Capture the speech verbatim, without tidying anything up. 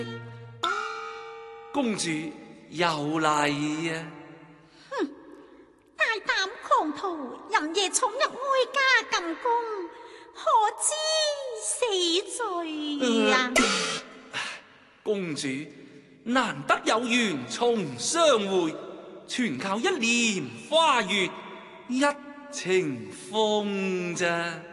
公主有禮啊！ 哼，大膽狂徒，任夜闖入哀家禁宮，可知死罪呀、 呃？公主難得有緣重相會，全靠一簾花月一情風咋。